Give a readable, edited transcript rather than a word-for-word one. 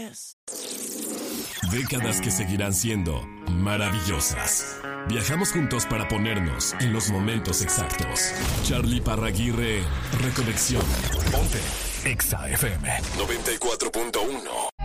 Décadas que seguirán siendo maravillosas. Viajamos juntos para ponernos en los momentos exactos. Charlie Parraguirre, Reconexión. Ponte Exa FM 94.1.